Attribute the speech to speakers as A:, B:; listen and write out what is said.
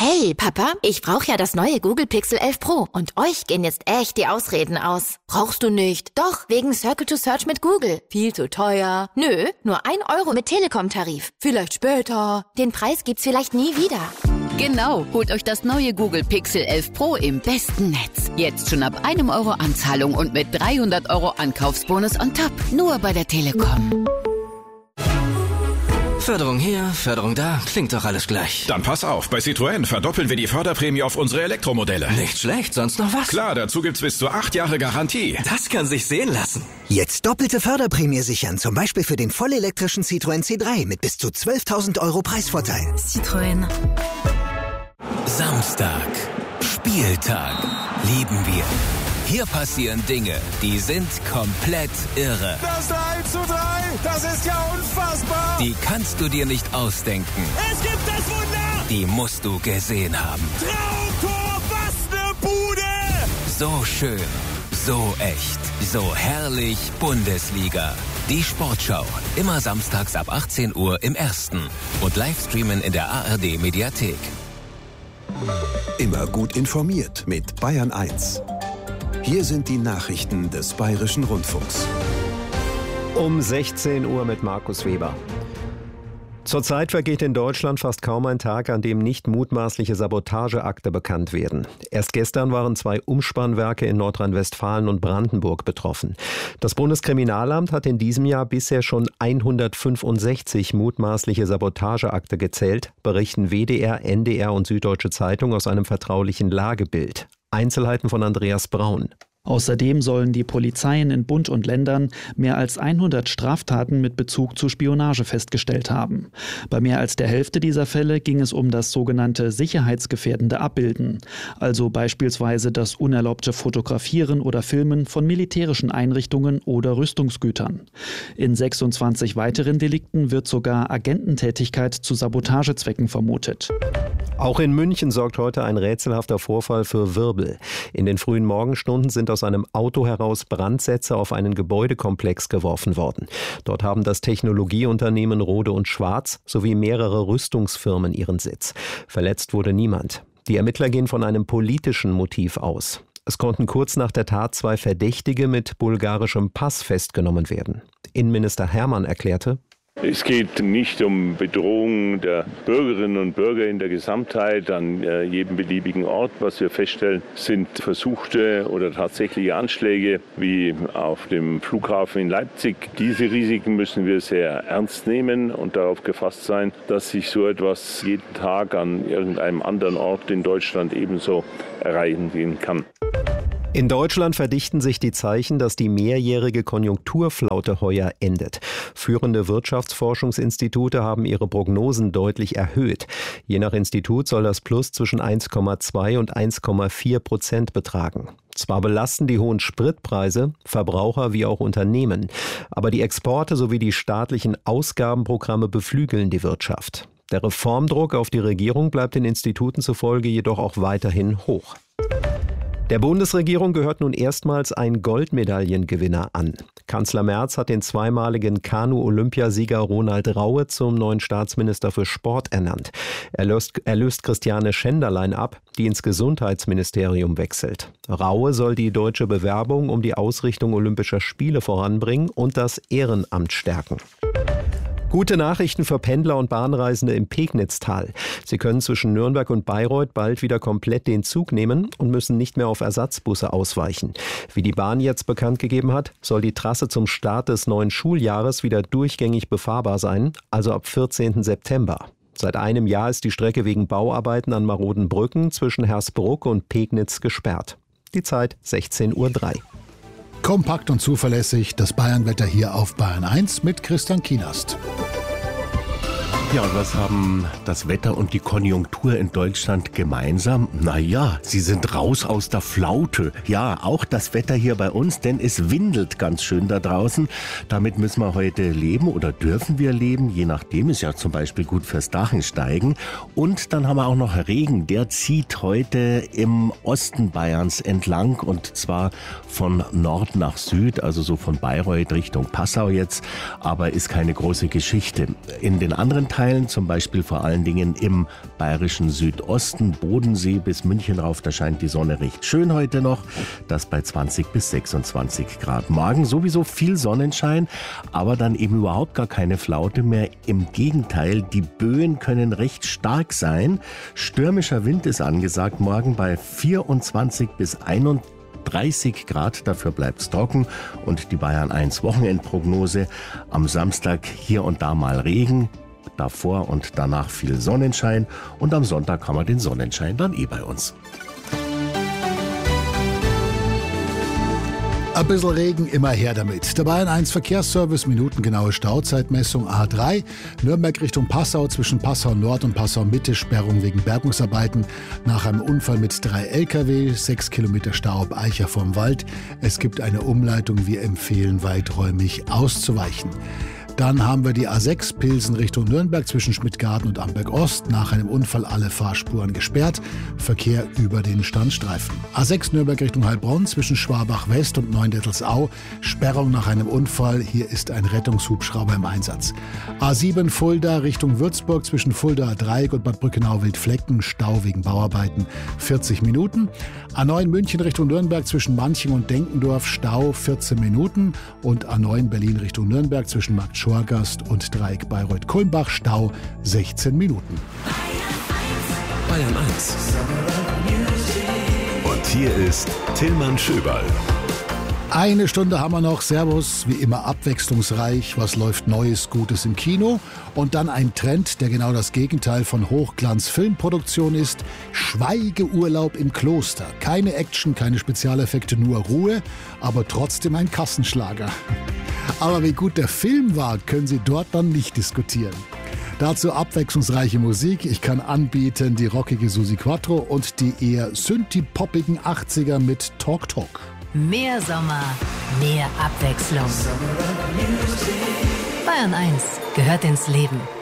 A: Hey, Papa, ich brauche ja das neue Google Pixel 11 Pro und euch gehen jetzt echt die Ausreden aus. Brauchst du nicht? Doch, wegen Circle to Search mit Google. Viel zu teuer. Nö, nur 1 Euro mit Telekom-Tarif. Vielleicht später. Den Preis gibt's vielleicht nie wieder.
B: Genau, holt euch das neue Google Pixel 11 Pro im besten Netz. Jetzt schon ab 1 Euro Anzahlung und mit 300 Euro Ankaufsbonus on top. Nur bei der Telekom.
C: Förderung hier, Förderung da, klingt doch alles gleich.
D: Dann pass auf, bei Citroën verdoppeln wir die Förderprämie auf unsere Elektromodelle.
C: Nicht schlecht, sonst noch was?
D: Klar, dazu gibt's bis zu 8 Jahre Garantie.
C: Das kann sich sehen lassen.
E: Jetzt doppelte Förderprämie sichern, zum Beispiel für den vollelektrischen Citroën C3 mit bis zu 12.000 Euro Preisvorteil.
A: Citroën.
F: Samstag, Spieltag, lieben wir. Hier passieren Dinge, die sind komplett irre.
G: Das 1:3, das ist ja unfassbar.
F: Die kannst du dir nicht ausdenken.
G: Es gibt das Wunder.
F: Die musst du gesehen haben.
G: Traumtor, was ne Bude.
F: So schön, so echt, so herrlich Bundesliga. Die Sportschau, immer samstags ab 18 Uhr im Ersten und Livestreamen in der ARD Mediathek.
H: Immer gut informiert mit Bayern 1. Hier sind die Nachrichten des Bayerischen Rundfunks.
I: Um 16 Uhr mit Markus Weber. Zurzeit vergeht in Deutschland fast kaum ein Tag, an dem nicht mutmaßliche Sabotageakte bekannt werden. Erst gestern waren 2 Umspannwerke in Nordrhein-Westfalen und Brandenburg betroffen. Das Bundeskriminalamt hat in diesem Jahr bisher schon 165 mutmaßliche Sabotageakte gezählt, berichten WDR, NDR und Süddeutsche Zeitung aus einem vertraulichen Lagebild. Einzelheiten von Andreas Braun.
J: Außerdem sollen die Polizeien in Bund und Ländern mehr als 100 Straftaten mit Bezug zu Spionage festgestellt haben. Bei mehr als der Hälfte dieser Fälle ging es um das sogenannte sicherheitsgefährdende Abbilden, also beispielsweise das unerlaubte Fotografieren oder Filmen von militärischen Einrichtungen oder Rüstungsgütern. In 26 weiteren Delikten wird sogar Agententätigkeit zu Sabotagezwecken vermutet.
I: Auch in München sorgt heute ein rätselhafter Vorfall für Wirbel. In den frühen Morgenstunden sind aus einem Auto heraus Brandsätze auf einen Gebäudekomplex geworfen worden. Dort haben das Technologieunternehmen Rohde & Schwarz sowie mehrere Rüstungsfirmen ihren Sitz. Verletzt wurde niemand. Die Ermittler gehen von einem politischen Motiv aus. Es konnten kurz nach der Tat 2 Verdächtige mit bulgarischem Pass festgenommen werden. Innenminister Hermann erklärte:
K: Es geht nicht um Bedrohung der Bürgerinnen und Bürger in der Gesamtheit an jedem beliebigen Ort. Was wir feststellen, sind versuchte oder tatsächliche Anschläge wie auf dem Flughafen in Leipzig. Diese Risiken müssen wir sehr ernst nehmen und darauf gefasst sein, dass sich so etwas jeden Tag an irgendeinem anderen Ort in Deutschland ebenso erreichen kann.
I: In Deutschland verdichten sich die Zeichen, dass die mehrjährige Konjunkturflaute heuer endet. Führende Wirtschaftsforschungsinstitute haben ihre Prognosen deutlich erhöht. Je nach Institut soll das Plus zwischen 1,2 und 1,4% betragen. Zwar belasten die hohen Spritpreise Verbraucher wie auch Unternehmen, aber die Exporte sowie die staatlichen Ausgabenprogramme beflügeln die Wirtschaft. Der Reformdruck auf die Regierung bleibt den Instituten zufolge jedoch auch weiterhin hoch. Der Bundesregierung gehört nun erstmals ein Goldmedaillengewinner an. Kanzler Merz hat den zweimaligen Kanu-Olympiasieger Ronald Raue zum neuen Staatsminister für Sport ernannt. Er löst Christiane Schenderlein ab, die ins Gesundheitsministerium wechselt. Raue soll die deutsche Bewerbung um die Ausrichtung Olympischer Spiele voranbringen und das Ehrenamt stärken. Gute Nachrichten für Pendler und Bahnreisende im Pegnitztal. Sie können zwischen Nürnberg und Bayreuth bald wieder komplett den Zug nehmen und müssen nicht mehr auf Ersatzbusse ausweichen. Wie die Bahn jetzt bekannt gegeben hat, soll die Trasse zum Start des neuen Schuljahres wieder durchgängig befahrbar sein, also ab 14. September. Seit einem Jahr ist die Strecke wegen Bauarbeiten an maroden Brücken zwischen Hersbruck und Pegnitz gesperrt. Die Zeit 16:03 Uhr.
L: Kompakt und zuverlässig das Bayernwetter hier auf Bayern 1 mit Christian Kienast.
M: Ja, und was haben das Wetter und die Konjunktur in Deutschland gemeinsam? Naja, sie sind raus aus der Flaute. Ja, auch das Wetter hier bei uns, denn es windelt ganz schön da draußen. Damit müssen wir heute leben oder dürfen wir leben, je nachdem, ist ja zum Beispiel gut fürs Dachensteigen. Und dann haben wir auch noch Regen, der zieht heute im Osten Bayerns entlang und zwar von Nord nach Süd, also so von Bayreuth Richtung Passau jetzt, aber ist keine große Geschichte. In den anderen Teilen Gegenteilen, zum Beispiel vor allen Dingen im bayerischen Südosten, Bodensee bis München rauf. Da scheint die Sonne recht schön heute noch. Das bei 20 bis 26 Grad. Morgen sowieso viel Sonnenschein, aber dann eben überhaupt gar keine Flaute mehr. Im Gegenteil, die Böen können recht stark sein. Stürmischer Wind ist angesagt morgen bei 24 bis 31 Grad, dafür bleibt es trocken. Und die Bayern 1 Wochenendprognose: am Samstag hier und da mal Regen, davor und danach viel Sonnenschein, und am Sonntag haben wir den Sonnenschein dann bei uns.
L: Ein bisschen Regen, immer her damit. Der Bayern 1 Verkehrsservice, minutengenaue Stauzeitmessung A3. Nürnberg Richtung Passau, zwischen Passau Nord und Passau Mitte, Sperrung wegen Bergungsarbeiten. Nach einem Unfall mit 3 Lkw, 6 Kilometer Stau ab Eicher vom Wald. Es gibt eine Umleitung, wir empfehlen weiträumig auszuweichen. Dann haben wir die A6 Pilsen Richtung Nürnberg zwischen Schmidtgarten und Amberg Ost. Nach einem Unfall alle Fahrspuren gesperrt. Verkehr über den Standstreifen. A6 Nürnberg Richtung Heilbronn zwischen Schwabach West und Neuendettelsau. Sperrung nach einem Unfall. Hier ist ein Rettungshubschrauber im Einsatz. A7 Fulda Richtung Würzburg zwischen Fuldaer Dreieck und Bad Brückenau-Wildflecken. Stau wegen Bauarbeiten 40 Minuten. A9 München Richtung Nürnberg zwischen Manching und Denkendorf. Stau 14 Minuten. Und A9 Berlin Richtung Nürnberg zwischen Markt Schorgast und Dreieck Bayreuth-Kulmbach. Stau 16 Minuten.
F: Bayern 1.
H: Und hier ist Tillmann Schöberl.
L: Eine Stunde haben wir noch. Servus, wie immer abwechslungsreich. Was läuft Neues, Gutes im Kino? Und dann ein Trend, der genau das Gegenteil von Hochglanz-Filmproduktion ist. Schweigeurlaub im Kloster. Keine Action, keine Spezialeffekte, nur Ruhe, aber trotzdem ein Kassenschlager. Aber wie gut der Film war, können Sie dort dann nicht diskutieren. Dazu abwechslungsreiche Musik. Ich kann anbieten die rockige Susi Quattro und die eher synthie-poppigen 80er mit Talk Talk.
N: Mehr Sommer, mehr Abwechslung. Bayern 1 gehört ins Leben.